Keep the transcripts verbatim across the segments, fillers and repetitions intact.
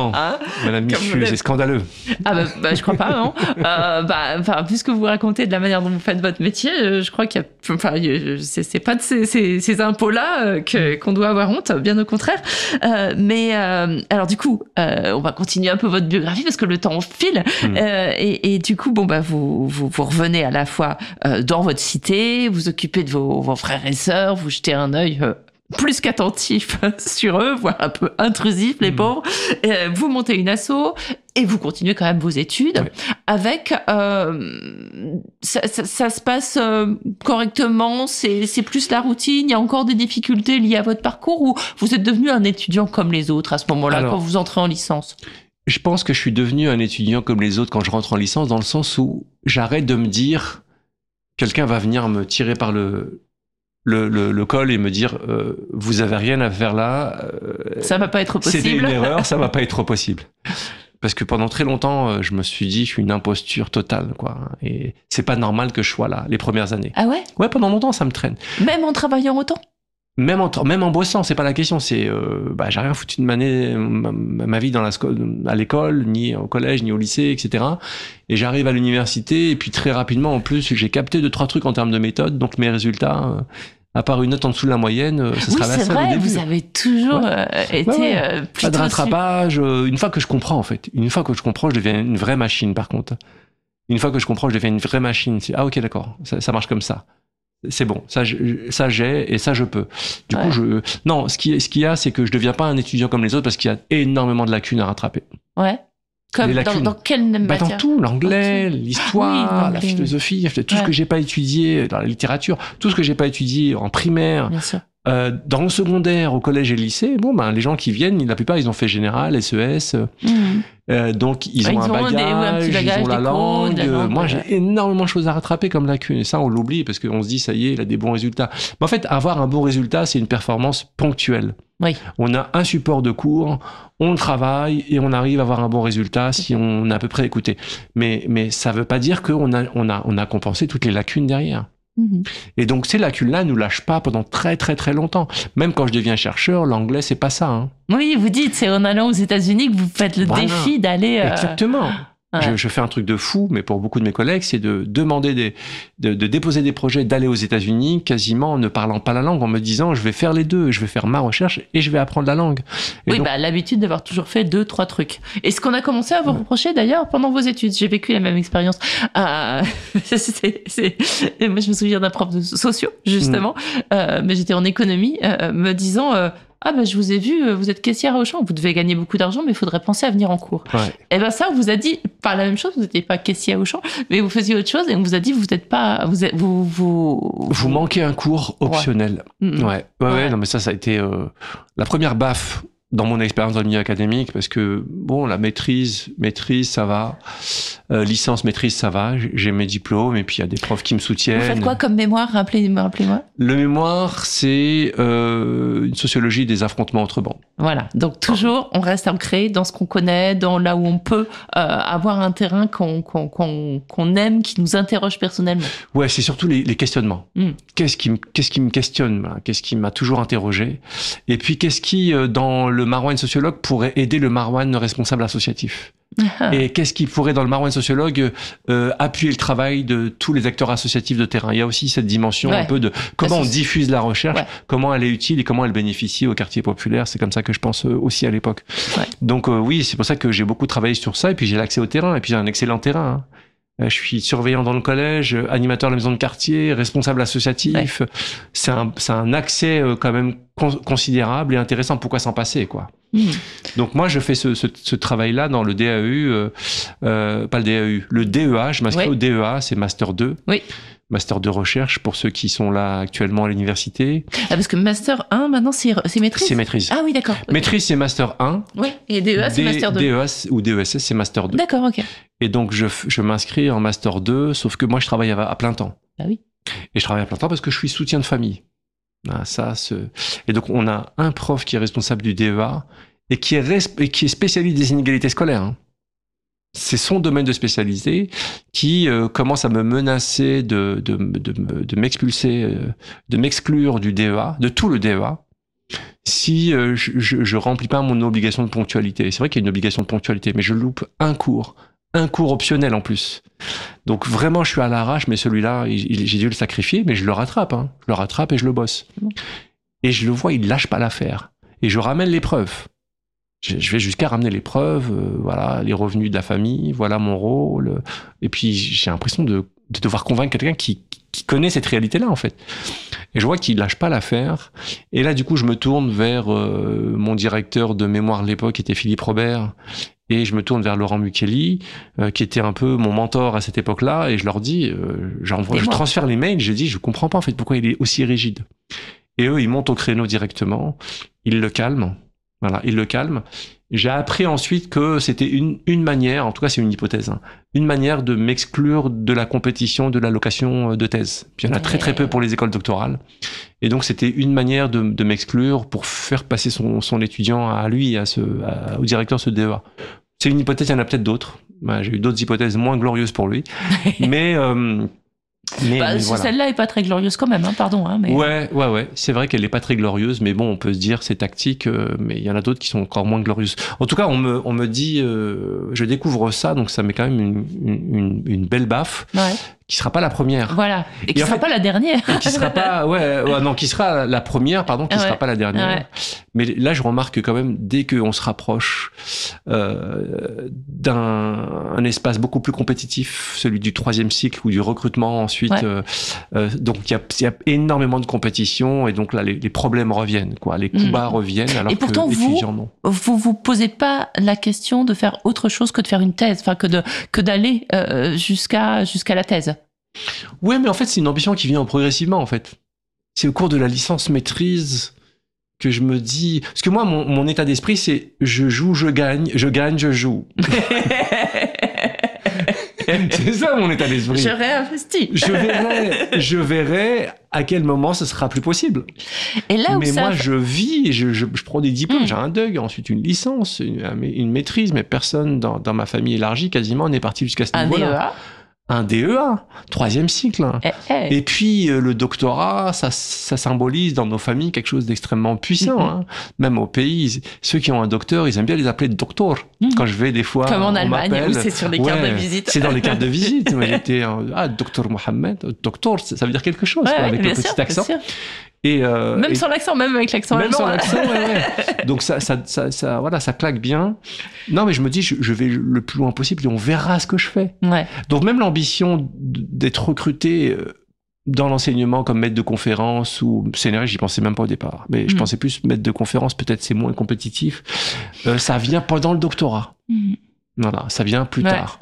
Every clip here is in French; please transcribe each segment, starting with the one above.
Hein, Madame Michu, c'est scandaleux. Ah bah, bah je crois pas, non. euh, bah, enfin, puisque vous racontez de la manière dont vous faites votre métier, euh, je crois qu'il y a, enfin, c'est, c'est pas de ces, ces, ces impôts-là euh, que, qu'on doit avoir honte, bien au contraire. Euh, mais euh, alors du coup, euh, on va continuer un peu votre biographie parce que le temps file. Mmh. Euh, et, et du coup, bon bah vous, vous, vous revenez à la fois euh, dans votre cité, vous occupez de vos, vos frères et sœurs, vous jetez un œil. Euh, plus qu'attentif sur eux, voire un peu intrusif, les mmh. pauvres. Euh, vous montez une asso et vous continuez quand même vos études oui. avec... Euh, ça, ça, ça se passe euh, correctement, c'est, c'est plus la routine, il y a encore des difficultés liées à votre parcours ou vous êtes devenu un étudiant comme les autres à ce moment-là, Alors, quand vous entrez en licence? Je pense que je suis devenu un étudiant comme les autres quand je rentre en licence, dans le sens où j'arrête de me dire quelqu'un va venir me tirer par le... Le, le, le col et me dire euh, vous avez rien à faire là, euh, ça va pas être possible, c'était une erreur, ça va pas être possible. Parce que pendant très longtemps je me suis dit je suis une imposture totale quoi, et c'est pas normal que je sois là les premières années. Ah ouais? Ouais, pendant longtemps ça me traîne. Même en travaillant autant? Même en, même en bossant, c'est pas la question, c'est euh, bah, j'ai rien foutu de ma, ma, ma vie dans la, à l'école, ni au collège, ni au lycée, et cetera. Et j'arrive à l'université, et puis très rapidement, en plus, j'ai capté deux, trois trucs en termes de méthode, donc mes résultats, euh, à part une note en dessous de la moyenne, ça sera oui, la seule vrai, au début. Vous avez toujours ouais. euh, été ouais, ouais. Euh, plutôt... Pas de rattrapage, euh, une fois que je comprends, en fait. Une fois que je comprends, je deviens une vraie machine, par contre. Une fois que je comprends, je deviens une vraie machine. C'est, ah ok, d'accord, ça, ça marche comme ça. C'est bon, ça, je, ça j'ai et ça je peux. Du ouais. coup, je non, ce qui ce qu'il y a, c'est que je deviens pas un étudiant comme les autres parce qu'il y a énormément de lacunes à rattraper. Ouais. Comme dans, dans quelle bah, matière? Dans tout, l'anglais, okay. l'histoire, oui, la philosophie, tout ouais. ce que j'ai pas étudié dans la littérature, tout ce que j'ai pas étudié en primaire. Bien sûr. Euh, dans le secondaire, au collège et le lycée, bon ben les gens qui viennent, la plupart ils ont fait général, S E S, mmh. euh, donc ils ont, ils ont un bagage, des, ouais, un petit bagage, ils ont la langue. La langue Moi, ouais. j'ai énormément de choses à rattraper comme lacune, et ça on l'oublie parce qu'on se dit ça y est, il a des bons résultats. Mais en fait, avoir un bon résultat, c'est une performance ponctuelle. Oui. On a un support de cours, on travaille et on arrive à avoir un bon résultat si on a à peu près écouté. Mais mais ça veut pas dire qu'on a on a on a compensé toutes les lacunes derrière. Mmh. Et donc ces lacunes-là nous lâchent pas pendant très très très longtemps. Même quand je deviens chercheur, l'anglais c'est pas ça. Hein. Oui, vous dites c'est en allant aux États-Unis que vous faites le voilà. défi d'aller. Euh... Exactement. Ouais. Je, je fais un truc de fou, mais pour beaucoup de mes collègues, c'est de demander des, de, de déposer des projets, d'aller aux États-Unis, quasiment en ne parlant pas la langue, en me disant je vais faire les deux, je vais faire ma recherche et je vais apprendre la langue. Et oui, donc... bah l'habitude d'avoir toujours fait deux, trois trucs. Et ce qu'on a commencé à vous ouais. reprocher d'ailleurs pendant vos études, j'ai vécu la même expérience. Euh, c'est, c'est, c'est... Moi, je me souviens d'un prof de sociaux justement, mmh. euh, mais j'étais en économie, euh, me disant. Euh, Ah ben je vous ai vu, vous êtes caissière à Auchan, vous devez gagner beaucoup d'argent, mais il faudrait penser à venir en cours. Ouais. Et ben ça, on vous a dit pas la même chose, vous n'étiez pas caissier à Auchan, mais vous faisiez autre chose et on vous a dit vous n'êtes pas, vous êtes, vous, vous vous manquez un cours optionnel. Ouais, mmh. ouais, ouais, ouais, non mais ça, ça a été euh, la première baffe dans mon expérience dans le milieu académique, parce que bon, la maîtrise, maîtrise, ça va, euh, licence, maîtrise, ça va, j'ai mes diplômes et puis il y a des profs qui me soutiennent. Vous faites quoi comme mémoire, rappelez-moi, rappelez-moi. Le mémoire, c'est euh, une sociologie des affrontements entre bandes. Voilà, donc toujours, on reste ancré dans ce qu'on connaît, dans là où on peut euh, avoir un terrain qu'on, qu'on, qu'on, qu'on aime, qui nous interroge personnellement. Ouais, c'est surtout les, les questionnements. Mm. Qu'est-ce qui, qu'est-ce qui me questionne, voilà, qu'est-ce qui m'a toujours interrogé, et puis qu'est-ce qui, euh, dans le Marouane sociologue, pourrait aider le Marouane responsable associatif. Ah. Et qu'est-ce qui pourrait, dans le Marouane sociologue, euh, appuyer le travail de tous les acteurs associatifs de terrain. Il y a aussi cette dimension ouais. un peu de comment on diffuse la recherche, ouais. comment elle est utile et comment elle bénéficie au quartier populaire. C'est comme ça que je pense aussi à l'époque. Ouais. Donc euh, oui, c'est pour ça que j'ai beaucoup travaillé sur ça. Et puis j'ai l'accès au terrain. Et puis j'ai un excellent terrain. Hein. Je suis surveillant dans le collège, animateur de la maison de quartier, responsable associatif. Ouais. C'est un, c'est un accès euh, quand même con- considérable et intéressant. Pourquoi s'en passer, quoi? Mmh. Donc moi, je fais ce, ce, ce travail-là dans le D A U, euh, euh, pas le D A U, le D E A. Je m'inscris oui. au D E A, c'est Master deux. Oui. Master de recherche pour ceux qui sont là actuellement à l'université. Ah, parce que Master un, maintenant, c'est, c'est maîtrise? C'est maîtrise. Ah oui, d'accord. Okay. Maîtrise, c'est Master un. Oui, et D E A, c'est D- Master deux. D E A ou D E S S, c'est Master deux. D'accord, ok. Et donc, je, je m'inscris en Master deux, sauf que moi, je travaille à, à plein temps. Ah oui. Et je travaille à plein temps parce que je suis soutien de famille. Ah, ça, ce... Et donc, on a un prof qui est responsable du D E A et qui est, resp- et qui est spécialiste des inégalités scolaires. Hein. C'est son domaine de spécialité qui euh, commence à me menacer de, de, de, de, de m'expulser, euh, de m'exclure du D E A, de tout le D E A. si euh, je, je, je remplis pas mon obligation de ponctualité. C'est vrai qu'il y a une obligation de ponctualité, mais je loupe un cours, un cours optionnel en plus. Donc vraiment, je suis à l'arrache, mais celui-là, il, il, j'ai dû le sacrifier, mais je le rattrape. Hein. Je le rattrape et je le bosse. Et je le vois, il lâche pas l'affaire. Et je ramène les preuves. Je, je vais jusqu'à ramener les preuves, euh, voilà, les revenus de la famille, voilà mon rôle. Et puis j'ai l'impression de, de devoir convaincre quelqu'un qui, qui connaît cette réalité-là, en fait. Et je vois qu'il lâche pas l'affaire. Et là, du coup, je me tourne vers euh, mon directeur de mémoire de l'époque, qui était Philippe Robert. Et je me tourne vers Laurent Mukeli, euh, qui était un peu mon mentor à cette époque-là. Et je leur dis, euh, j'envoie, je transfère les mails. Je dis, je comprends pas, en fait, pourquoi il est aussi rigide. Et eux, ils montent au créneau directement. Ils le calment. Voilà, ils le calment. J'ai appris ensuite que c'était une, une manière, en tout cas c'est une hypothèse, hein, une manière de m'exclure de la compétition de l'allocation de thèse. Puis il y en a très très peu pour les écoles doctorales. Et donc c'était une manière de, de m'exclure pour faire passer son, son étudiant à lui, à ce, à, au directeur de ce D E A. C'est une hypothèse, il y en a peut-être d'autres. Bah, j'ai eu d'autres hypothèses moins glorieuses pour lui. mais... Euh, Mais, bah, mais voilà. Celle-là est pas très glorieuse quand même, hein, pardon. Hein, mais... Ouais, ouais, ouais. C'est vrai qu'elle est pas très glorieuse, mais bon, on peut se dire c'est tactique, euh, mais il y en a d'autres qui sont encore moins glorieuses. En tout cas, on me, on me dit, euh, je découvre ça, donc ça met quand même une, une, une belle baffe. Ouais. Qui sera pas la première. Voilà. Et qui et sera fait, pas la dernière. Et qui sera pas, ouais, ouais, non, qui sera la première, pardon, qui ouais. sera pas la dernière. Ouais. Mais là, je remarque quand même, dès qu'on se rapproche euh, d'un un espace beaucoup plus compétitif, celui du troisième cycle ou du recrutement ensuite, ouais. euh, euh, donc il y a, y a énormément de compétition et donc là, les, les problèmes reviennent, quoi, les coups bas mmh. reviennent. Alors et pourtant, que vous, non. vous vous posez pas la question de faire autre chose que de faire une thèse, enfin que de que d'aller euh, jusqu'à jusqu'à la thèse. Ouais, mais en fait, c'est une ambition qui vient progressivement, en fait. C'est au cours de la licence maîtrise que je me dis... Parce que moi, mon, mon état d'esprit, c'est je joue, je gagne, je gagne, je joue. C'est ça, mon état d'esprit. Je réinvestis. Je verrai, je verrai à quel moment ce sera plus possible. Et là où mais ça moi, fait... je vis, je, je, je prends des diplômes, mmh. j'ai un D U G, ensuite une licence, une, une maîtrise, mais personne dans, dans ma famille élargie, quasiment, n'est parti jusqu'à ce niveau-là. Un D E A Un D E A, troisième cycle. Eh, eh. Et puis euh, le doctorat, ça, ça symbolise dans nos familles quelque chose d'extrêmement puissant. Mm-hmm. Hein. Même au pays, ceux qui ont un docteur, ils aiment bien les appeler docteur. Mm-hmm. Quand je vais des fois, comme en Allemagne, où c'est sur les ouais, cartes de visite. C'est dans les cartes de visite. Moi, j'étais ah docteur Mohamed, docteur, ça veut dire quelque chose ouais, quoi, ouais, avec le petit sûr, accent. Et euh, même et sans l'accent, même avec l'accent même allemand. sans l'accent, ouais, ouais. Donc ça, ça, ça, ça, voilà, ça claque bien. Non, mais je me dis, je, je vais le plus loin possible et on verra ce que je fais. Ouais. Donc même l'ambition d'être recruté dans l'enseignement comme maître de conférence ou C N R S, j'y pensais même pas au départ. Mais je mmh. pensais plus maître de conférence, peut-être c'est moins compétitif. Euh, ça vient pendant le doctorat. Mmh. Voilà, ça vient plus ouais. tard.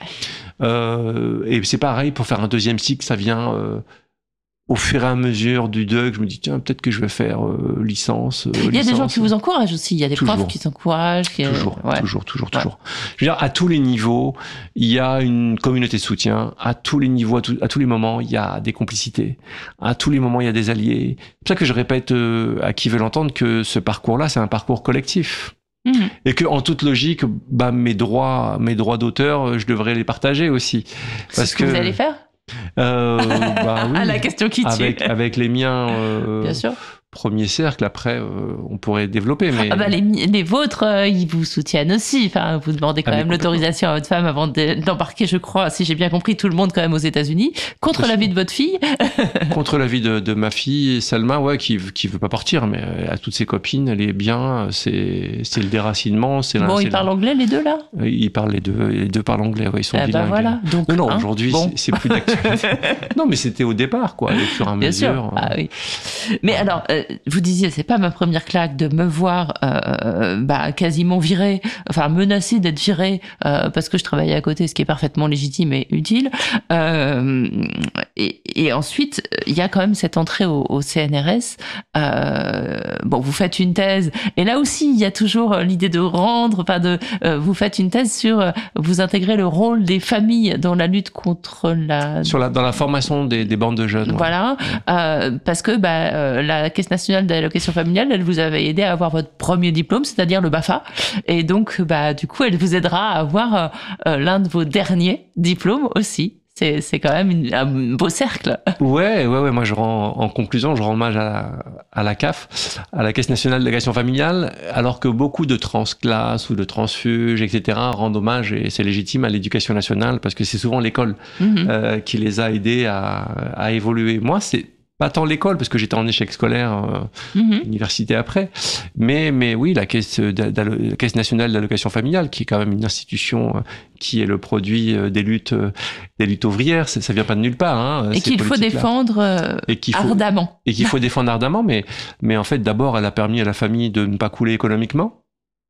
Euh, et c'est pareil pour faire un deuxième cycle, ça vient. Euh, Au fur et à mesure du D U G, je me dis, tiens, peut-être que je vais faire euh, licence. Euh, il y a licence. des gens qui vous encouragent aussi. Il y a des toujours. profs qui s'encouragent. Qui... Toujours, ouais. toujours, toujours, toujours. Ouais. Je veux dire, à tous les niveaux, il y a une communauté de soutien. À tous les niveaux, à, tout, à tous les moments, il y a des complicités. À tous les moments, il y a des alliés. C'est pour ça que je répète euh, à qui veut l'entendre que ce parcours-là, c'est un parcours collectif. Mmh. Et que, en toute logique, bah, mes droits, mes droits d'auteur, je devrais les partager aussi. C'est ce que, que vous allez faire? Euh, bah oui, la question qui tue. Avec, avec les miens, euh, bien sûr. Premier cercle, après, euh, on pourrait développer. Mais... Ah bah les, les vôtres, euh, ils vous soutiennent aussi. Enfin, vous demandez quand ah, même l'autorisation à votre femme avant d'embarquer, je crois, si j'ai bien compris, tout le monde quand même aux États-Unis, contre l'avis de votre fille. Contre l'avis de, de ma fille, Salma, ouais, qui qui veut pas partir, mais à toutes ses copines, elle est bien. C'est c'est le déracinement. C'est bon, ils parlent anglais les deux là. Ils parlent les deux, les deux parlent anglais. Ouais, ils sont ah bilingues. Bah voilà. Donc, non, non, hein, aujourd'hui, bon. c'est plus d'actualité. Non, mais c'était au départ, quoi, au fur et à bien mesure. Sûr. Ah oui. Mais ah. alors. Euh, vous disiez, c'est pas ma première claque de me voir euh, bah, quasiment virée, enfin menacée d'être virée euh, parce que je travaillais à côté, ce qui est parfaitement légitime et utile. Euh, et, et ensuite, il y a quand même cette entrée au, au C N R S. Euh, bon, vous faites une thèse, et là aussi, il y a toujours l'idée de rendre, pas de. Euh, vous faites une thèse sur, euh, vous intégrez le rôle des familles dans la lutte contre la. Sur la dans la formation des, des bandes de jeunes. Voilà, ouais. euh, parce que bah, euh, la Caisse nationale d'allocation familiale, elle vous avait aidé à avoir votre premier diplôme, c'est-à-dire le BAFA. Et donc, bah, du coup, elle vous aidera à avoir euh, l'un de vos derniers diplômes aussi, C'est, c'est quand même une, un beau cercle. Ouais, ouais, ouais. Moi, je rends, en conclusion, je rends hommage à la, à la C A F, à la Caisse nationale d'allocation familiale, alors que beaucoup de transclasses ou de transfuges, et cetera, rendent hommage, et c'est légitime, à l'éducation nationale, parce que c'est souvent l'école mmh. euh, qui les a aidés à, à évoluer. Moi, c'est pas tant l'école, parce que j'étais en échec scolaire, euh, mmh. université après, mais, mais oui, la Caisse, la Caisse nationale d'allocation familiale, qui est quand même une institution euh, qui est le produit euh, des luttes, euh, des luttes ouvrières, ça, ça vient pas de nulle part. Hein, et qu'il faut défendre euh, et qu'il faut, ardemment. Et qu'il faut défendre ardemment, mais, mais en fait, d'abord, elle a permis à la famille de ne pas couler économiquement.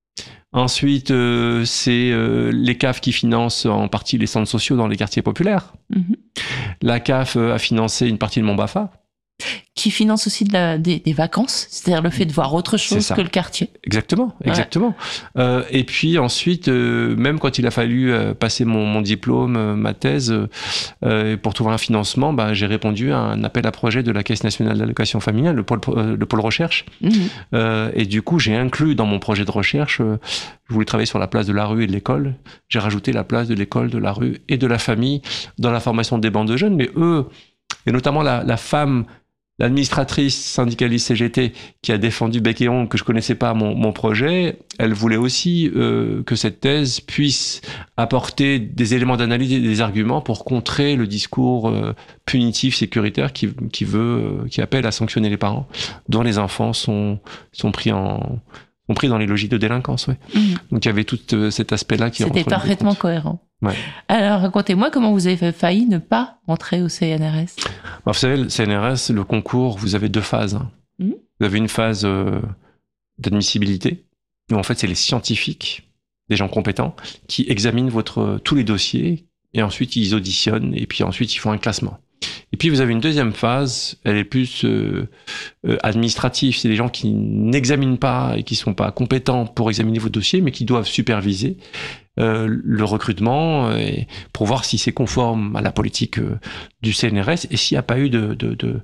Ensuite, euh, c'est euh, les C A F qui financent en partie les centres sociaux dans les quartiers populaires. Mmh. La C A F a financé une partie de mon B A F A. Qui finance aussi de la, des, des vacances, c'est-à-dire le fait de voir autre chose que le quartier. Exactement, exactement. Ouais. Euh, et puis ensuite, euh, même quand il a fallu euh, passer mon, mon diplôme, euh, ma thèse, euh, pour trouver un financement, bah, j'ai répondu à un appel à projet de la Caisse nationale d'allocation familiale, le pôle, euh, le pôle recherche. Mmh. Euh, et du coup, j'ai inclus dans mon projet de recherche, euh, je voulais travailler sur la place de la rue et de l'école. J'ai rajouté la place de l'école, de la rue et de la famille dans la formation des bandes de jeunes. Mais eux, et notamment la, la femme, l'administratrice syndicaliste C G T qui a défendu bec et ongles, que je connaissais pas mon, mon projet, elle voulait aussi euh, que cette thèse puisse apporter des éléments d'analyse et des arguments pour contrer le discours euh, punitif, sécuritaire qui, qui veut, euh, qui appelle à sanctionner les parents dont les enfants sont, sont pris en, sont pris dans les logiques de délinquance. Ouais. Mmh. Donc il y avait tout euh, cet aspect-là qui C'était parfaitement cohérent. Ouais. Alors, racontez-moi comment vous avez failli ne pas entrer au C N R S. Alors, vous savez, le C N R S, le concours, vous avez deux phases. Mmh. Vous avez une phase euh, d'admissibilité, où en fait, c'est les scientifiques, des gens compétents, qui examinent votre, tous les dossiers, et ensuite, ils auditionnent, et puis ensuite, ils font un classement. Et puis, vous avez une deuxième phase, elle est plus euh, euh, administrative. C'est des gens qui n'examinent pas et qui ne sont pas compétents pour examiner vos dossiers, mais qui doivent superviser euh, le recrutement et pour voir si c'est conforme à la politique euh, du C N R S et s'il n'y a pas eu de, de, de,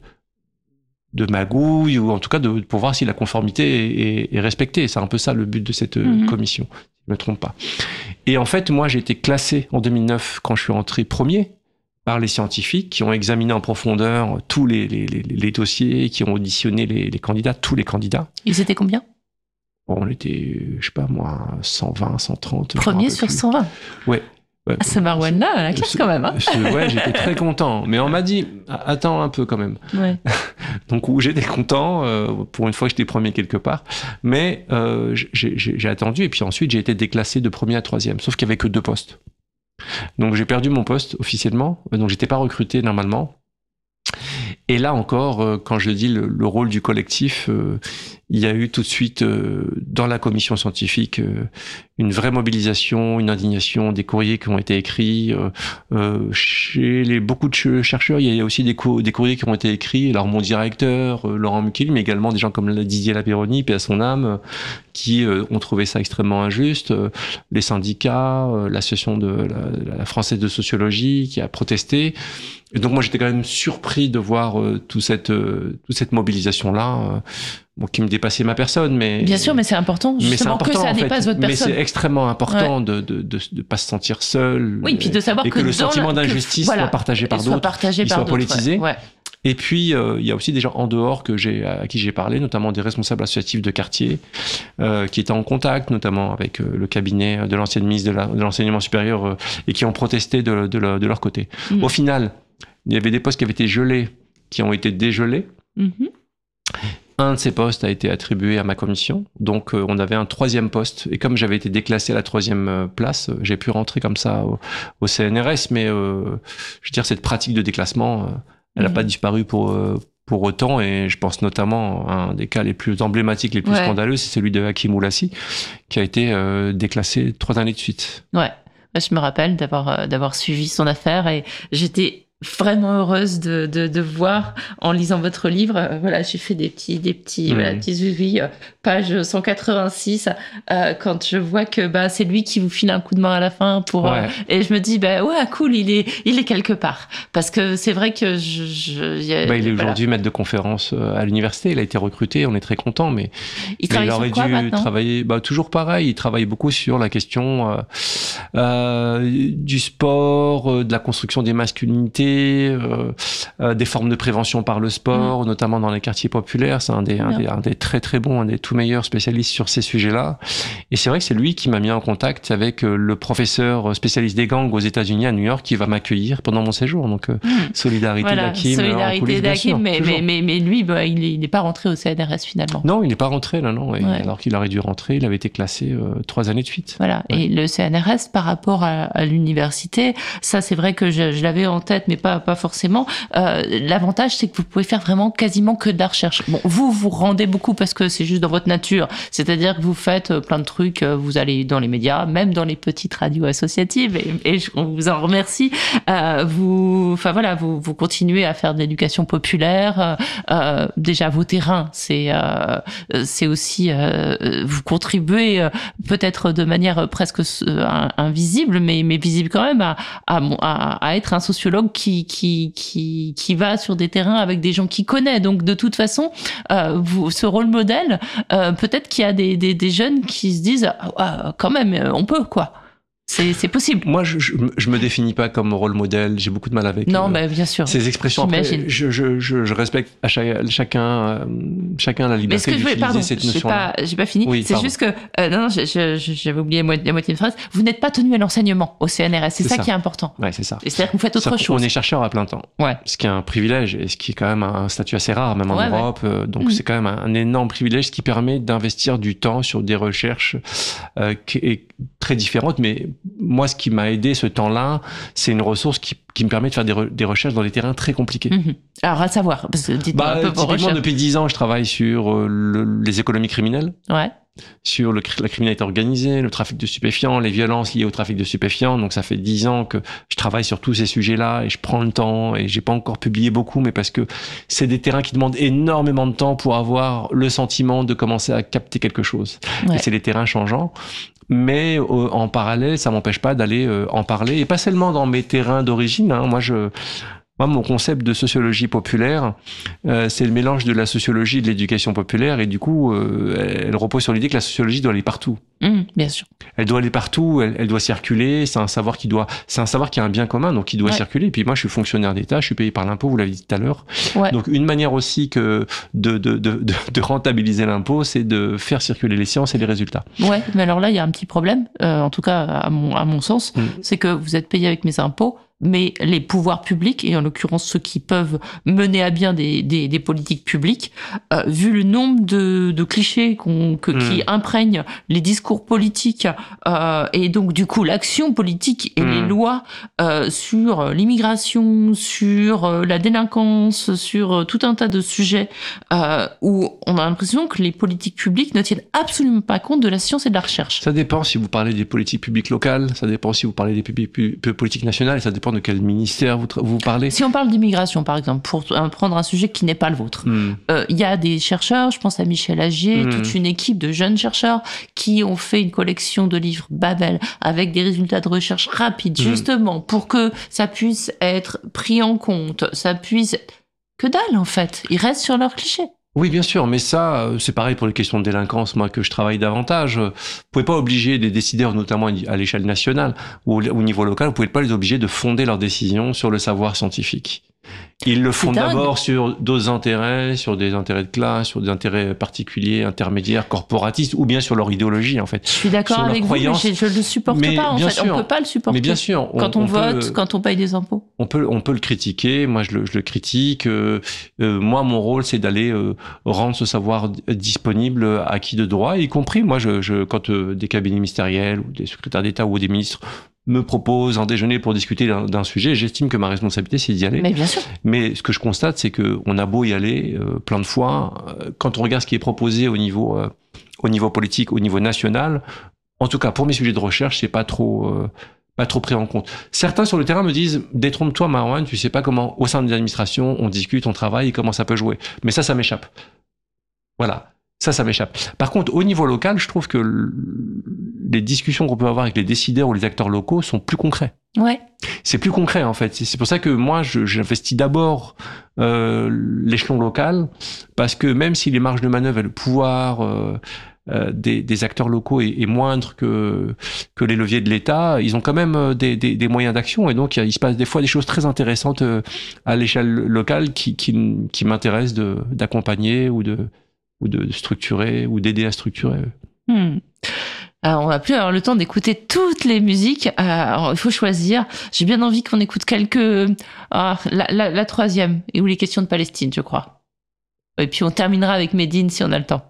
de magouille, ou en tout cas de, pour voir si la conformité est, est, est respectée. C'est un peu ça le but de cette mmh. commission, si je ne me trompe pas. Et en fait, moi, j'ai été classé en deux mille neuf, quand je suis rentré premier, par les scientifiques qui ont examiné en profondeur tous les, les, les, les dossiers, qui ont auditionné les, les candidats, tous les candidats. Ils étaient combien ? Bon, on était, je sais pas moi, cent vingt, cent trente. Premier sur cent vingt ? Ouais. ouais. Ah, ce Marouane-là, à la classe ce, quand même. Hein. Ce, ouais, j'étais très content. Mais on m'a dit, attends un peu quand même. Ouais. Donc, j'étais content. Euh, pour une fois, j'étais premier quelque part. Mais euh, j'ai, j'ai, j'ai attendu. Et puis ensuite, j'ai été déclassé de premier à troisième. Sauf qu'il n'y avait que deux postes. Donc j'ai perdu mon poste officiellement, donc j'étais pas recruté normalement. Et là encore, euh, quand je dis le, le rôle du collectif, euh, il y a eu tout de suite euh, dans la commission scientifique euh, une vraie mobilisation, une indignation, des courriers qui ont été écrits. Euh, euh, chez les, beaucoup de chercheurs, il y a aussi des, co- des courriers qui ont été écrits. Alors mon directeur, euh, Laurent Mukil, mais également des gens comme Didier Lapéronie, paix à son âme, euh, qui euh, ont trouvé ça extrêmement injuste. Euh, les syndicats, euh, l'association de la, la française de sociologie qui a protesté. Et donc moi j'étais quand même surpris de voir euh, tout cette, euh, toute cette mobilisation-là. Euh, Bon, qui me dépassait ma personne, mais... Bien sûr, mais c'est important, justement, mais c'est important, que ça dépasse votre personne. Mais c'est extrêmement important ouais. de, de, de, de pas se sentir seul. Oui, et puis de savoir et que, que le sentiment la... d'injustice que, voilà, soit partagé par d'autres, partagé qu'il par soit d'autres, politisé. Ouais. Ouais. Et puis, euh, il y a aussi des gens en dehors que j'ai, à qui j'ai parlé, notamment des responsables associatifs de quartier, euh, qui étaient en contact, notamment avec euh, le cabinet de l'ancienne ministre de, la, de l'enseignement supérieur, euh, et qui ont protesté de, de, de, de leur côté. Mmh. Au final, il y avait des postes qui avaient été gelés, qui ont été dégelés. Mmh. Un de ces postes a été attribué à ma commission, donc euh, on avait un troisième poste, et comme j'avais été déclassé à la troisième euh, place, euh, j'ai pu rentrer comme ça au, au C N R S, mais euh, je veux dire, cette pratique de déclassement, euh, elle n'a mmh. pas disparu pour, euh, pour autant, et je pense notamment à un des cas les plus emblématiques, les plus ouais. scandaleux, c'est celui de Hakim Oulassi, qui a été euh, déclassé trois années de suite. Ouais, je me rappelle d'avoir, euh, d'avoir suivi son affaire, et j'étais vraiment heureuse de, de, de voir en lisant votre livre. Euh, voilà, j'ai fait des petits, des petits, mmh. voilà, petits suivis, euh, page cent quatre-vingt-six, euh, quand je vois que bah, c'est lui qui vous file un coup de main à la fin pour, ouais. euh, et je me dis, bah ouais, cool, il est, il est quelque part. Parce que c'est vrai que je, je y a, bah, il est voilà. aujourd'hui maître de conférence à l'université, il a été recruté, on est très content, mais il, mais il aurait dû quoi, travailler, bah, toujours pareil, il travaille beaucoup sur la question, euh, euh, du sport, euh, de la construction des masculinités, euh, euh, des formes de prévention par le sport, mmh. notamment dans les quartiers populaires. C'est un des, un des, un des très très bons, un des tout meilleurs spécialistes sur ces sujets-là. Et c'est vrai que c'est lui qui m'a mis en contact avec le professeur spécialiste des gangs aux États-Unis à New York qui va m'accueillir pendant mon séjour. Donc euh, mmh. solidarité voilà, d'Hakim. Solidarité d'Hakim, mais, mais, mais, mais lui, bah, il n'est pas rentré au C N R S finalement. Non, il n'est pas rentré là, non. Et ouais. Alors qu'il aurait dû rentrer, il avait été classé euh, trois années de suite. Voilà. Ouais. Et le C N R S par rapport à, à l'université, ça c'est vrai que je, je l'avais en tête, mais pas pas forcément. Euh, l'avantage, c'est que vous pouvez faire vraiment quasiment que de la recherche. Bon, vous vous rendez beaucoup parce que c'est juste dans votre nature. C'est-à-dire que vous faites plein de trucs. Vous allez dans les médias, même dans les petites radios associatives, et, et on vous en remercie. Euh, vous, enfin voilà, vous vous continuez à faire de l'éducation populaire. Euh, déjà vos terrains, c'est euh, c'est aussi euh, vous contribuez euh, peut-être de manière presque euh, invisible, mais mais visible quand même à à, à, à être un sociologue qui qui qui qui va sur des terrains avec des gens qui connaît. Donc de toute façon, euh, vous, ce rôle modèle, euh, peut-être qu'il y a des des, des jeunes qui se disent ah, quand même on peut quoi. C'est, c'est possible. Moi, je, je, je me définis pas comme rôle modèle. J'ai beaucoup de mal avec. Non, euh, mais bien sûr. Ces expressions. Après, je, je, je, je respecte à chaque, chacun, euh, chacun la liberté d'utiliser je, pardon, cette notion. J'ai pas, j'ai pas fini. Oui, c'est pardon. Juste que, euh, non, non, je, je, j'avais oublié la moitié de phrase. Vous n'êtes pas tenu à l'enseignement au C N R S. C'est, c'est ça, ça qui est important. Ouais, c'est ça. Et c'est-à-dire que vous faites autre chose. On est chercheur à plein temps. Ouais. Ce qui est un privilège et ce qui est quand même un statut assez rare, même en ouais, Europe. Ouais. Donc, mmh. c'est quand même un, un énorme privilège, ce qui permet d'investir du temps sur des recherches euh, qui est très différentes. Mais moi, ce qui m'a aidé ce temps-là, c'est une ressource qui, qui me permet de faire des, re, des recherches dans des terrains très compliqués. Mmh. Alors, à savoir, parce que dites-moi bah, un peu vos recherches. Depuis dix ans, je travaille sur euh, le, les économies criminelles. Ouais. Sur le, la criminalité organisée, le trafic de stupéfiants, les violences liées au trafic de stupéfiants. Donc ça fait dix ans que je travaille sur tous ces sujets-là et je prends le temps et j'ai pas encore publié beaucoup, mais parce que c'est des terrains qui demandent énormément de temps pour avoir le sentiment de commencer à capter quelque chose. Ouais. Et c'est des terrains changeants. Mais euh, en parallèle, ça m'empêche pas d'aller euh, en parler, et pas seulement dans mes terrains d'origine. Hein. Moi, je, moi, mon concept de sociologie populaire, euh, c'est le mélange de la sociologie et de l'éducation populaire, et du coup, euh, elle, elle repose sur l'idée que la sociologie doit aller partout. Mmh, bien sûr. Elle doit aller partout, elle, elle doit circuler. C'est un savoir qui doit, c'est un savoir qui a un bien commun, donc qui doit ouais. circuler. Et puis moi, je suis fonctionnaire d'État, je suis payé par l'impôt, vous l'avez dit tout à l'heure. Ouais. Donc une manière aussi que de de de de, de rentabiliser l'impôt, c'est de faire circuler les sciences et les résultats. Ouais, mais alors là, il y a un petit problème. Euh, en tout cas, à mon à mon sens, mmh. c'est que vous êtes payé avec mes impôts. Mais les pouvoirs publics, et en l'occurrence ceux qui peuvent mener à bien des, des, des politiques publiques, euh, vu le nombre de, de clichés qu'on, que, mmh. qui imprègnent les discours politiques, euh, et donc du coup l'action politique et mmh. les lois euh, sur l'immigration, sur euh, la délinquance, sur euh, tout un tas de sujets euh, où on a l'impression que les politiques publiques ne tiennent absolument pas compte de la science et de la recherche. Ça dépend si vous parlez des politiques publiques locales, ça dépend si vous parlez des pu- pu- pu- politiques nationales, et ça dépend de quel ministère vous, vous parlez. Si on parle d'immigration, par exemple, pour prendre un sujet qui n'est pas le vôtre, il mm. euh, y a des chercheurs, je pense à Michel Agier, mm. toute une équipe de jeunes chercheurs qui ont fait une collection de livres Babel avec des résultats de recherche rapides, mm. justement, pour que ça puisse être pris en compte, ça puisse... Que dalle, en fait. Ils restent sur leurs clichés. Oui, bien sûr, mais ça, c'est pareil pour les questions de délinquance, moi, que je travaille davantage. Vous pouvez pas obliger des décideurs, notamment à l'échelle nationale ou au niveau local, vous pouvez pas les obliger de fonder leurs décisions sur le savoir scientifique. Ils le font d'abord sur d'autres intérêts, sur des intérêts de classe, sur des intérêts particuliers, intermédiaires, corporatistes, ou bien sur leur idéologie, en fait. Je suis d'accord avec vous, mais je, je le supporte mais pas, en fait. Sûr, on peut pas le supporter. Mais bien sûr. On, quand on, on vote, peut, quand on paye des impôts. On peut, on peut le critiquer. Moi, je le, je le critique. Euh, euh, moi, mon rôle, c'est d'aller euh, rendre ce savoir disponible à qui de droit, y compris, moi, je, je, quand euh, des cabinets ministériels, ou des secrétaires d'État, ou des ministres me propose un déjeuner pour discuter d'un, d'un sujet, j'estime que ma responsabilité, c'est d'y aller. Mais bien sûr. Mais ce que je constate, c'est que on a beau y aller euh, plein de fois, euh, quand on regarde ce qui est proposé au niveau, euh, au niveau politique, au niveau national, en tout cas pour mes sujets de recherche, c'est pas trop, euh, pas trop pris en compte. Certains sur le terrain me disent, détrompe-toi, Marouane, tu sais pas comment, au sein de l'administration, on discute, on travaille, et comment ça peut jouer. Mais ça, ça m'échappe. Voilà. Ça, ça m'échappe. Par contre, au niveau local, je trouve que les discussions qu'on peut avoir avec les décideurs ou les acteurs locaux sont plus concrets. Ouais. C'est plus concret, en fait. C'est pour ça que moi, je, j'investis d'abord euh, l'échelon local, parce que même si les marges de manœuvre et le pouvoir euh, euh, des, des acteurs locaux est, est moindre que que les leviers de l'État, ils ont quand même des, des, des moyens d'action, et donc il se passe des fois des choses très intéressantes à l'échelle locale qui qui, qui m'intéressent de d'accompagner ou de ou de structurer ou d'aider à structurer. Hmm. Alors, on va plus avoir le temps d'écouter toutes les musiques. Alors, il faut choisir. J'ai bien envie qu'on écoute quelques... Ah, la, la, la troisième, et où les questions de Palestine, je crois. Et puis on terminera avec Médine si on a le temps.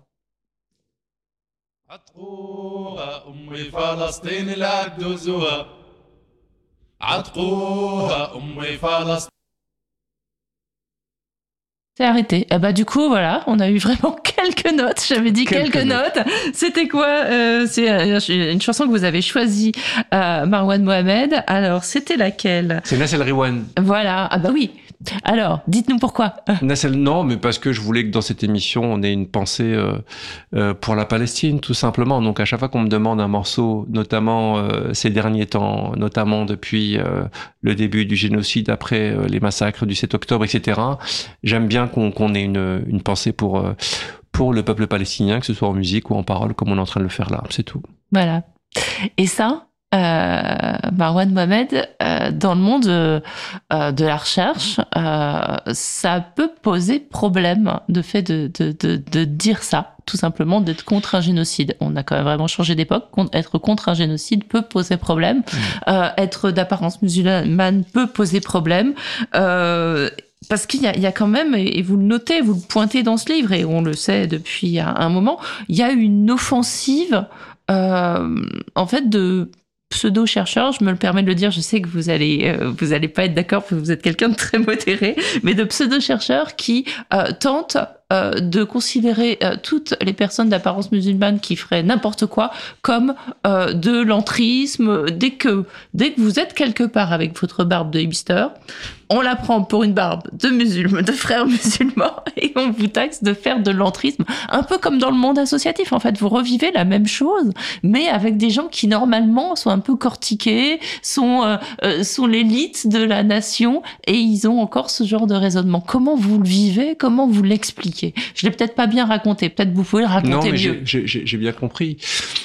C'est arrêté. Ah bah du coup voilà, on a eu vraiment quelques notes. J'avais dit quelques, quelques notes. notes. C'était quoi euh, C'est une chanson que vous avez choisie, euh, Marwan Mohamed. Alors c'était laquelle? C'est Nassel Riwan. Voilà. Ah bah oui. Alors, dites-nous pourquoi. Nassel, non, mais parce que je voulais que dans cette émission, on ait une pensée euh, euh, pour la Palestine, tout simplement. Donc, à chaque fois qu'on me demande un morceau, notamment euh, ces derniers temps, notamment depuis euh, le début du génocide, après euh, les massacres du sept octobre, et cetera, j'aime bien qu'on, qu'on ait une, une pensée pour, euh, pour le peuple palestinien, que ce soit en musique ou en parole, comme on est en train de le faire là. C'est tout. Voilà. Et ça Euh, Marwan Mohamed, euh, dans le monde euh, de la recherche, euh, ça peut poser problème, de fait de, de, de, de dire ça, tout simplement, d'être contre un génocide. On a quand même vraiment changé d'époque. Être contre un génocide peut poser problème. Mmh. Euh, être d'apparence musulmane peut poser problème. Euh, Parce qu'il y a, il y a quand même, et vous le notez, vous le pointez dans ce livre, et on le sait depuis un moment, il y a une offensive, euh, en fait, de pseudo-chercheurs, je me le permets de le dire, je sais que vous allez, euh, vous allez pas être d'accord, parce que vous êtes quelqu'un de très modéré, mais de pseudo-chercheurs qui euh, tentent euh, de considérer euh, toutes les personnes d'apparence musulmane qui feraient n'importe quoi comme euh, de l'entrisme. Dès que, dès que vous êtes quelque part avec votre barbe de hipster, on la prend pour une barbe de musulmans, de frères musulmans, et on vous taxe de faire de l'entrisme. Un peu comme dans le monde associatif, en fait. Vous revivez la même chose, mais avec des gens qui, normalement, sont un peu cortiqués, sont, euh, euh, sont l'élite de la nation, et ils ont encore ce genre de raisonnement. Comment vous le vivez? Comment vous l'expliquez? Je l'ai peut-être pas bien raconté. Peut-être vous pouvez le raconter non, mais mieux. J'ai, j'ai, j'ai bien compris.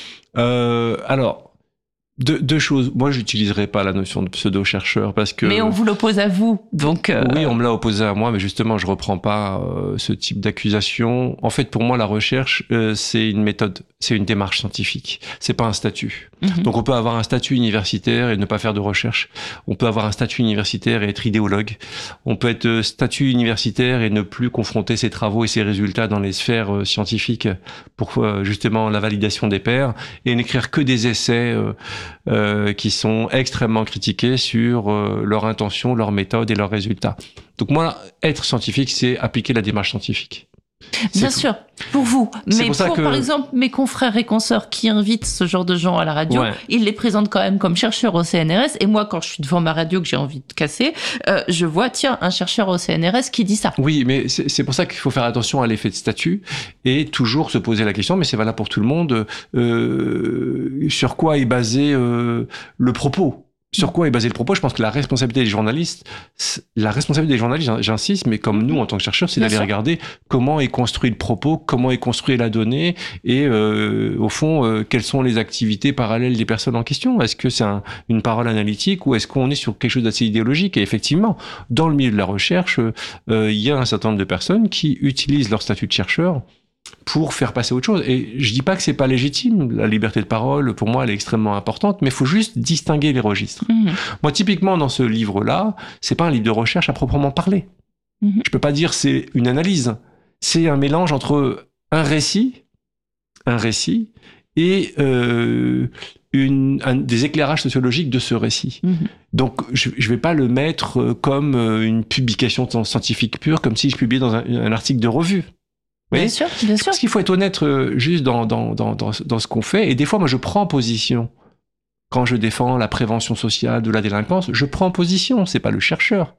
Euh, alors... Deux, deux choses. Moi, j'utiliserai pas la notion de pseudo-chercheur parce que... Mais on vous l'oppose à vous, donc... Euh... Oui, on me l'a opposé à moi, mais justement, je reprends pas euh, ce type d'accusation. En fait, pour moi, la recherche, euh, c'est une méthode, c'est une démarche scientifique. C'est pas un statut. Mm-hmm. Donc, on peut avoir un statut universitaire et ne pas faire de recherche. On peut avoir un statut universitaire et être idéologue. On peut être statut universitaire et ne plus confronter ses travaux et ses résultats dans les sphères euh, scientifiques pour euh, justement la validation des pairs et n'écrire que des essais... Euh, Euh, qui sont extrêmement critiqués sur euh, leur intention, leur méthode et leurs résultats. Donc moi, être scientifique, c'est appliquer la démarche scientifique. Bien c'est sûr, pour vous. Mais pour, pour que... par exemple, mes confrères et consoeurs qui invitent ce genre de gens à la radio, ouais. Ils les présentent quand même comme chercheurs au C N R S. Et moi, quand je suis devant ma radio que j'ai envie de casser, euh, je vois, tiens, un chercheur au C N R S qui dit ça. Oui, mais c'est, c'est pour ça qu'il faut faire attention à l'effet de statut et toujours se poser la question, mais c'est valable pour tout le monde, euh, sur quoi est basé euh, le propos ? Sur quoi est basé le propos? Je pense que la responsabilité des journalistes, la responsabilité des journalistes, j'insiste, mais comme nous en tant que chercheurs, c'est Bien d'aller sûr. regarder comment est construit le propos, comment est construite la donnée, et euh, au fond, euh, quelles sont les activités parallèles des personnes en question. Est-ce que c'est un, une parole analytique ou est-ce qu'on est sur quelque chose d'assez idéologique? Et effectivement, dans le milieu de la recherche, euh, il y a un certain nombre de personnes qui utilisent leur statut de chercheur pour faire passer autre chose. Et je dis pas que c'est pas légitime, la liberté de parole, pour moi, elle est extrêmement importante, mais il faut juste distinguer les registres. Mmh. Moi, typiquement, dans ce livre-là, c'est pas un livre de recherche à proprement parler. Mmh. Je peux pas dire c'est une analyse. C'est un mélange entre un récit, un récit, et euh, une, un, des éclairages sociologiques de ce récit. Mmh. Donc, je, je vais pas le mettre comme une publication scientifique pure, comme si je publiais dans un, un article de revue. Oui, bien sûr, bien sûr. Parce qu'il faut être honnête euh, juste dans, dans, dans, dans, dans ce qu'on fait. Et des fois, moi, je prends position. Quand je défends la prévention sociale de la délinquance, je prends position. C'est pas le chercheur.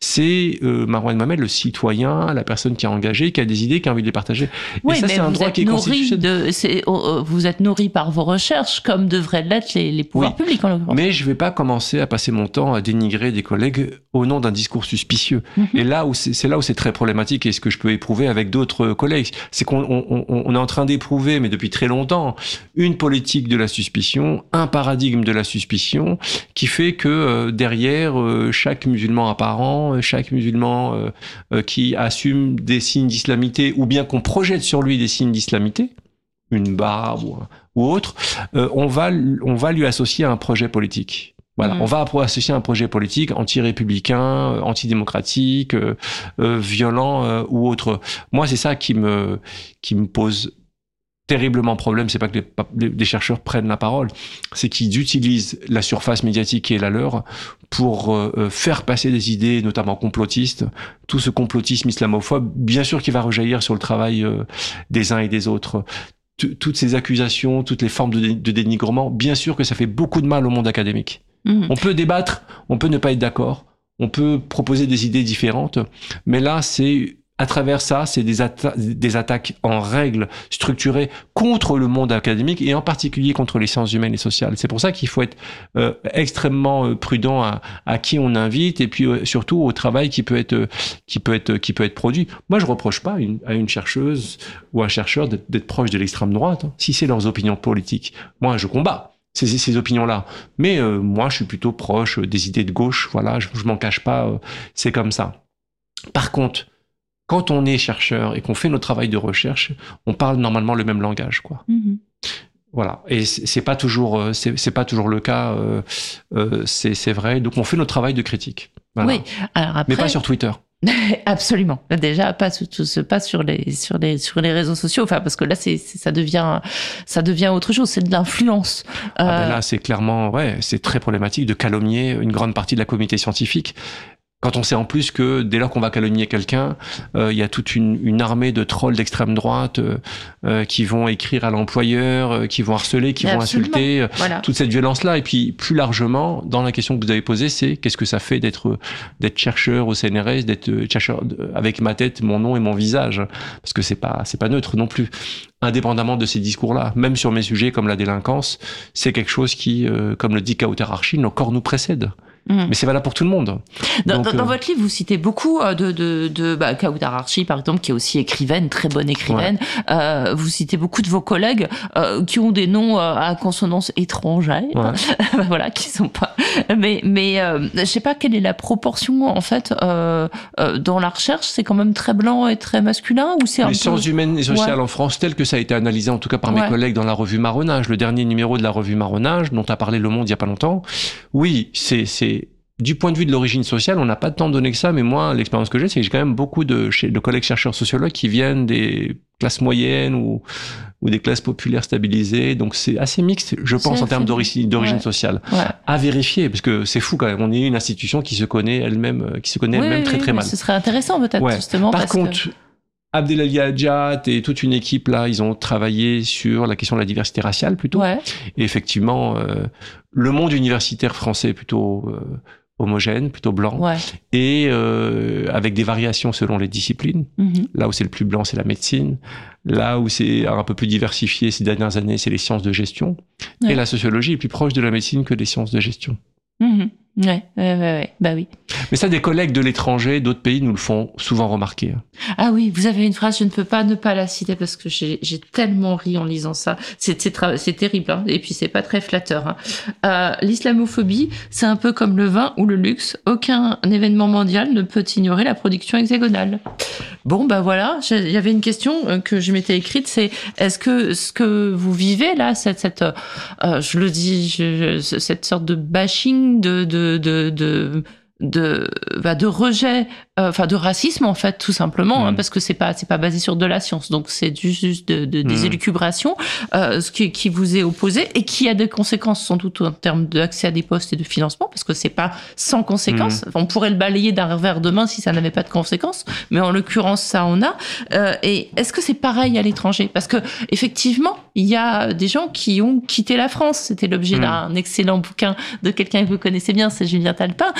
c'est euh, Marouane Mohamed, le citoyen, la personne qui est engagée, qui a des idées, qui a envie de les partager. Oui, et ça, mais c'est un vous droit êtes qui est constitutionnel. De, c'est, oh, vous êtes nourri par vos recherches, comme devraient l'être les, les pouvoirs oui. publics, en l'occurrence. Mais je ne vais pas commencer à passer mon temps à dénigrer des collègues au nom d'un discours suspicieux. Mm-hmm. Et là où c'est, c'est là où c'est très problématique, et ce que je peux éprouver avec d'autres collègues, c'est qu'on on, on est en train d'éprouver, mais depuis très longtemps, une politique de la suspicion, un paradigme de la suspicion, qui fait que euh, derrière euh, chaque musulman apparent, chaque musulman euh, euh, qui assume des signes d'islamité, ou bien qu'on projette sur lui des signes d'islamité, une barbe ou, ou autre, euh, on va on va lui associer un projet politique. Voilà, mmh. on va associer un projet politique anti-républicain, euh, antidémocratique, euh, euh, violent euh, ou autre. Moi, c'est ça qui me qui me pose terriblement problème. C'est pas que les, les chercheurs prennent la parole, c'est qu'ils utilisent la surface médiatique qui est la leur pour euh, faire passer des idées, notamment complotistes. Tout ce complotisme islamophobe, bien sûr, qui va rejaillir sur le travail euh, des uns et des autres. Toutes ces accusations, toutes les formes de, dé- de dénigrement, bien sûr que ça fait beaucoup de mal au monde académique. Mmh. On peut débattre, on peut ne pas être d'accord, on peut proposer des idées différentes, mais là, c'est à travers ça, c'est des, atta- des attaques en règle structurées contre le monde académique et en particulier contre les sciences humaines et sociales. C'est pour ça qu'il faut être euh, extrêmement prudent à, à qui on invite et puis euh, surtout au travail qui peut être qui peut être qui peut être produit. Moi, je reproche pas une, à une chercheuse ou un chercheur d'être, d'être proche de l'extrême droite, hein, si c'est leurs opinions politiques. Moi, je combats ces, ces opinions-là, mais euh, moi, je suis plutôt proche des idées de gauche. Voilà, je, je m'en cache pas, euh, c'est comme ça. Par contre, quand on est chercheur et qu'on fait notre travail de recherche, on parle normalement le même langage, quoi. Mmh. Voilà. Et c'est, c'est pas toujours, c'est, c'est pas toujours le cas. Euh, euh, c'est, c'est vrai. Donc on fait notre travail de critique. Voilà. Oui. Alors après... Mais pas sur Twitter. Absolument. Déjà, pas, pas sur les, sur les, sur les réseaux sociaux. Enfin, parce que là, c'est, c'est, ça devient, ça devient autre chose. C'est de l'influence. Ah ben là, c'est clairement, ouais, c'est très problématique de calomnier une grande partie de la communauté scientifique. Quand on sait en plus que dès lors qu'on va calomnier quelqu'un, euh, il y a toute une, une armée de trolls d'extrême droite euh, euh, qui vont écrire à l'employeur, euh, qui vont harceler, qui Mais vont absolument. insulter, euh, voilà. toute cette violence-là. Et puis plus largement, dans la question que vous avez posée, c'est qu'est-ce que ça fait d'être d'être chercheur au C N R S, d'être chercheur avec ma tête, mon nom et mon visage, parce que c'est pas c'est pas neutre non plus. Indépendamment de ces discours-là, même sur mes sujets comme la délinquance, c'est quelque chose qui, euh, comme le dit Kawthar Archi, encore nous précède. Mmh. Mais c'est valable pour tout le monde. Dans, Donc, dans, dans euh... votre livre, vous citez beaucoup de, de, de bah, Kawthar Archi, par exemple, qui est aussi écrivaine, très bonne écrivaine. Ouais. Euh, vous citez beaucoup de vos collègues euh, qui ont des noms euh, à consonance étrangère, ouais. voilà, qui sont pas. Mais, mais euh, je sais pas quelle est la proportion en fait euh, euh, dans la recherche. C'est quand même très blanc et très masculin, ou c'est un les peu... sciences humaines et sociales ouais. en France, tel que ça a été analysé en tout cas par mes ouais. collègues dans la revue Marronnage, le dernier numéro de la revue Marronnage, dont a parlé Le Monde il y a pas longtemps. Oui, c'est c'est du point de vue de l'origine sociale, on n'a pas tant donné que ça, mais moi, l'expérience que j'ai, c'est que j'ai quand même beaucoup de, de collègues chercheurs sociologues qui viennent des classes moyennes ou, ou des classes populaires stabilisées. Donc c'est assez mixte, je pense, c'est en termes d'origine, d'origine ouais. sociale. Ouais. À vérifier, parce que c'est fou quand même. On est une institution qui se connaît elle-même, qui se connaît oui, elle-même oui, très très oui, mal. Ce serait intéressant peut-être ouais. justement. Par parce contre, que... Abdelali Hadjat et toute une équipe là, ils ont travaillé sur la question de la diversité raciale plutôt. Ouais. Et effectivement, euh, le monde universitaire français est plutôt euh, homogène, plutôt blanc, ouais. et euh, avec des variations selon les disciplines. Mm-hmm. Là où c'est le plus blanc, c'est la médecine. Là où c'est un peu plus diversifié ces dernières années, c'est les sciences de gestion. Ouais. Et la sociologie est plus proche de la médecine que des sciences de gestion. Mm-hmm. Ouais, ouais, ouais, ouais, bah oui. Mais ça, des collègues de l'étranger, d'autres pays, nous le font souvent remarquer. Ah oui, vous avez une phrase, je ne peux pas ne pas la citer parce que j'ai, j'ai tellement ri en lisant ça. C'est, c'est, tra- c'est terrible, hein, et puis c'est pas très flatteur. Hein. Euh, l'islamophobie, c'est un peu comme le vin ou le luxe. Aucun événement mondial ne peut ignorer la production hexagonale. Bon, bah voilà, il y avait une question que je m'étais écrite, c'est est-ce que ce que vous vivez là, cette, cette euh, je le dis, je, je, cette sorte de bashing, de, de de de de de, bah de rejet, enfin euh, de racisme en fait tout simplement, mmh. hein, parce que c'est pas c'est pas basé sur de la science, donc c'est juste de, de, des mmh. élucubrations, euh, ce qui, qui vous est opposé et qui a des conséquences sans doute en termes d'accès à des postes et de financement, parce que c'est pas sans conséquences. Mmh. On pourrait le balayer d'un revers de main si ça n'avait pas de conséquences, mais en l'occurrence ça en a. Euh, et est-ce que c'est pareil à l'étranger? Parce que effectivement il y a des gens qui ont quitté la France. C'était l'objet mmh. d'un excellent bouquin de quelqu'un que vous connaissez bien, c'est Julien Talpin. Euh,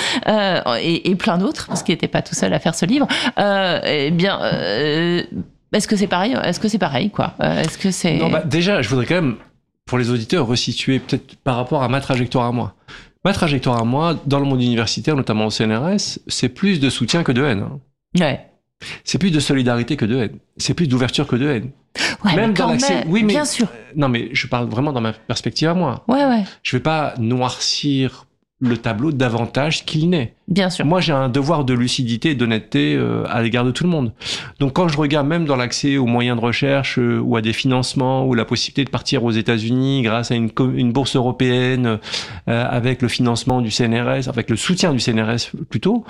euh, et, et plein d'autres, parce qu'il n'était pas tout seul à faire ce livre. Euh, eh bien, euh, est-ce que c'est pareil Est-ce que c'est pareil, quoi euh, Est-ce que c'est... Non, bah, déjà, je voudrais quand même, pour les auditeurs, resituer peut-être par rapport à ma trajectoire à moi. Ma trajectoire à moi, dans le monde universitaire, notamment au C N R S, c'est plus de soutien que de haine. Hein. Ouais. C'est plus de solidarité que de haine. C'est plus d'ouverture que de haine. Ouais, même mais dans l'accès. même, Oui, mais bien sûr. Non, mais je parle vraiment dans ma perspective à moi. Ouais, ouais. Je vais pas noircir le tableau davantage qu'il n'est. Bien sûr. Moi, j'ai un devoir de lucidité et d'honnêteté euh, à l'égard de tout le monde. Donc, quand je regarde même dans l'accès aux moyens de recherche euh, ou à des financements ou la possibilité de partir aux États-Unis grâce à une, une bourse européenne euh, avec le financement du C N R S, avec le soutien du C N R S plutôt,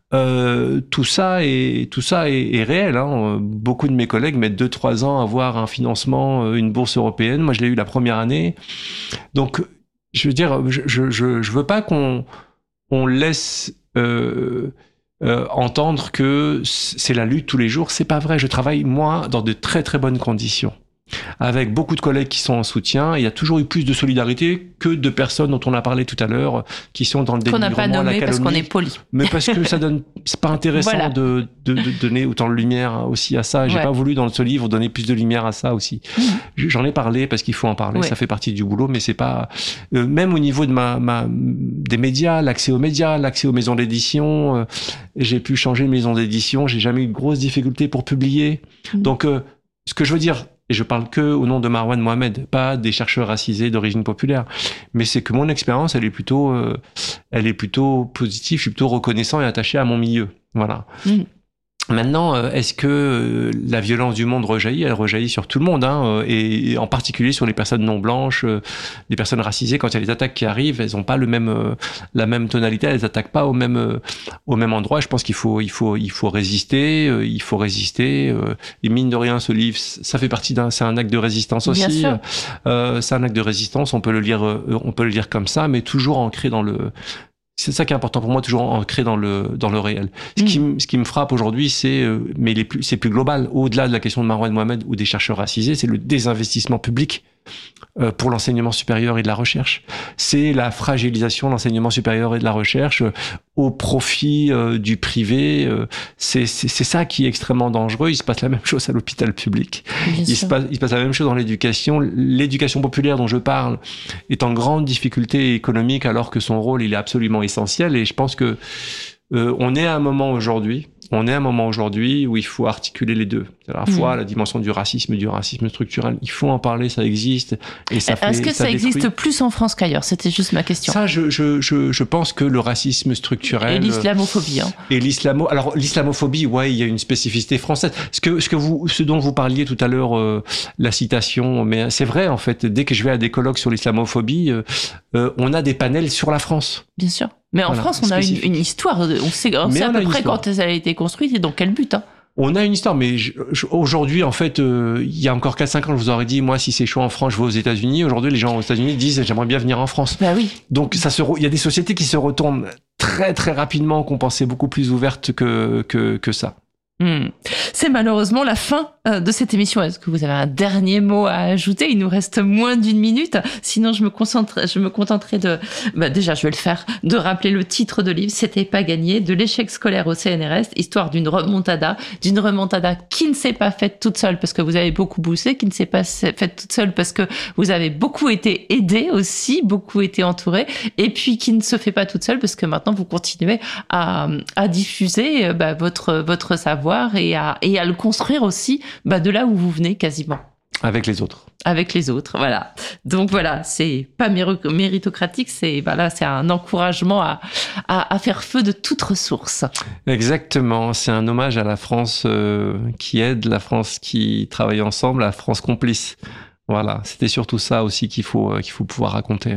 euh, tout ça est tout ça est, est réel. Hein. Beaucoup de mes collègues mettent deux trois ans à avoir un financement, une bourse européenne. Moi, je l'ai eu la première année. Donc je veux dire, je je je, je veux pas qu'on on laisse euh, euh, entendre que c'est la lutte tous les jours. C'est pas vrai. Je travaille moi dans de très très bonnes conditions, avec beaucoup de collègues qui sont en soutien. Il y a toujours eu plus de solidarité que de personnes dont on a parlé tout à l'heure, qui sont dans le dénigrement, qu'on n'a pas nommé parce qu'on est poli. Mais parce que ça donne, c'est pas intéressant voilà. de, de, de donner autant de lumière aussi à ça. J'ai ouais. pas voulu dans ce livre donner plus de lumière à ça aussi. Mmh. J'en ai parlé parce qu'il faut en parler. Ouais. Ça fait partie du boulot, mais c'est pas euh, même au niveau de ma, ma des médias, l'accès aux médias, l'accès aux maisons d'édition. Euh, j'ai pu changer de maison d'édition. J'ai jamais eu de grosses difficultés pour publier. Mmh. Donc, euh, ce que je veux dire. Et je parle que au nom de Marwan Mohamed, pas des chercheurs racisés d'origine populaire. Mais c'est que mon expérience, elle est plutôt, euh, elle est plutôt positive. Je suis plutôt reconnaissant et attaché à mon milieu. Voilà. Mmh. Maintenant, est-ce que la violence du monde rejaillit ? Elle rejaillit sur tout le monde, hein, et en particulier sur les personnes non blanches, les personnes racisées. Quand il y a les attaques qui arrivent, elles n'ont pas le même, la même tonalité, elles n'attaquent pas au même, au même endroit. Je pense qu'il faut, il faut, il faut résister, il faut résister. Et mine de rien, ce livre, ça fait partie d'un, c'est un acte de résistance aussi. Bien sûr. Euh, c'est un acte de résistance. On peut le lire, on peut le lire comme ça, mais toujours ancré dans le. C'est ça qui est important pour moi, toujours ancré dans le dans le réel. Ce, mmh. qui, ce qui me frappe aujourd'hui, c'est, euh, mais les plus, c'est plus global, au-delà de la question de Marwan Mohamed ou des chercheurs racisés, c'est le désinvestissement public euh, pour l'enseignement supérieur et de la recherche. C'est la fragilisation de l'enseignement supérieur et de la recherche euh, au profit euh, du privé. Euh, c'est, c'est, c'est ça qui est extrêmement dangereux. Il se passe la même chose à l'hôpital public. Il se, passe, il se passe la même chose dans l'éducation. L'éducation populaire dont je parle est en grande difficulté économique alors que son rôle, il est absolument essentiel. Et je pense que euh, on est à un moment aujourd'hui, on est à un moment aujourd'hui où il faut articuler les deux. À la fois mmh. la dimension du racisme, du racisme structurel. Il faut en parler, ça existe. Et ça Est-ce fait, que ça, ça existe plus en France qu'ailleurs ? C'était juste ma question. Ça, je, je, je, je pense que le racisme structurel... Et l'islamophobie. Hein. Et l'islamo... Alors, l'islamophobie, ouais, il y a une spécificité française. Ce, que, ce, que vous, ce dont vous parliez tout à l'heure, euh, la citation, mais c'est vrai, en fait, dès que je vais à des colloques sur l'islamophobie, euh, euh, on a des panels sur la France. Bien sûr. Mais en voilà, France, on spécifique. a une, une histoire. On sait, on sait à peu près quand elle a été construite et dans quel but. Hein. On a une histoire, mais je, je, aujourd'hui, en fait, euh, il y a encore quatre cinq ans, je vous aurais dit, moi, si c'est chaud en France, je vais aux États-Unis. Aujourd'hui, les gens aux États-Unis disent, j'aimerais bien venir en France. Bah oui. Donc, ça se, il y a des sociétés qui se retournent très, très rapidement, qu'on pensait beaucoup plus ouvertes que, que, que ça. Mmh. C'est malheureusement la fin de cette émission. Est-ce que vous avez un dernier mot à ajouter ? Il nous reste moins d'une minute. Sinon, je me concentre, je me contenterai de, bah déjà, je vais le faire, de rappeler le titre de livre. C'était pas gagné, de l'échec scolaire au C N R S, histoire d'une remontada, d'une remontada qui ne s'est pas faite toute seule parce que vous avez beaucoup bossé, qui ne s'est pas faite toute seule parce que vous avez beaucoup été aidé aussi, beaucoup été entouré, et puis qui ne se fait pas toute seule parce que maintenant vous continuez à, à diffuser bah, votre, votre savoir et à, et à le construire aussi bah, de là où vous venez quasiment. Avec les autres. Avec les autres, voilà. Donc voilà, c'est pas méritocratique, c'est, voilà, c'est un encouragement à, à, à faire feu de toute ressource. Exactement, c'est un hommage à la France euh, qui aide, la France qui travaille ensemble, la France complice. Voilà, c'était surtout ça aussi qu'il faut, euh, qu'il faut pouvoir raconter.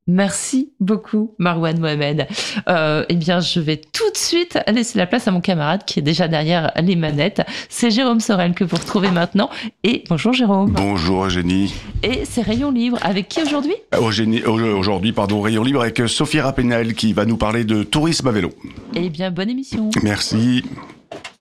Merci beaucoup, Marwan Mohamed. Euh, eh bien, je vais tout de suite laisser la place à mon camarade qui est déjà derrière les manettes. C'est Jérôme Sorel que vous retrouvez maintenant. Et bonjour Jérôme. Bonjour Eugénie. Et c'est Rayon Libre. Avec qui aujourd'hui ? Eugénie, Aujourd'hui, pardon, Rayon Libre avec Sophie Rapenel qui va nous parler de tourisme à vélo. Eh bien, bonne émission. Merci.